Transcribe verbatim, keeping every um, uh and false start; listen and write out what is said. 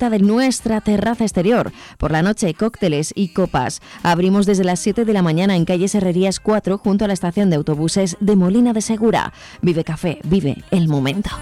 disfruta de nuestra terraza exterior. Por la noche, cócteles y copas. Abrimos desde las siete de la mañana en calle Herrerías cuatro, junto a la estación de autobuses de Molina de Segura. Vive Café, vive el momento.